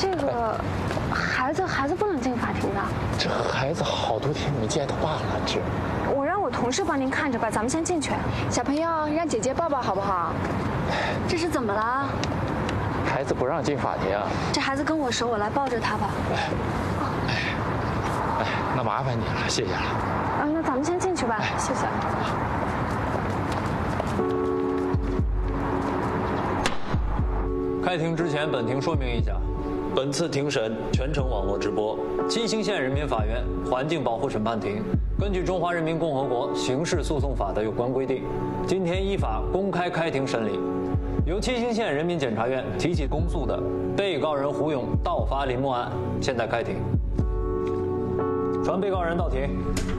这个孩子不能进法庭的。 这孩子好多天没见他爸了，这。 我让我同事帮您看着吧，咱们先进去。 小朋友，让姐姐抱抱好不好？ 这是怎么了？ 孩子不让进法庭啊。 这孩子跟我熟，我来抱着他吧。 哎，那麻烦你了，谢谢了。 啊，那咱们先进去吧，谢谢。 开庭之前，本庭说明一下，本次庭审全程网络直播，七星县人民法院环境保护审判庭根据《中华人民共和国刑事诉讼法》的有关规定，今天依法公开开庭审理，由七星县人民检察院提起公诉的被告人胡勇盗伐林木案，现在开庭。传被告人到庭。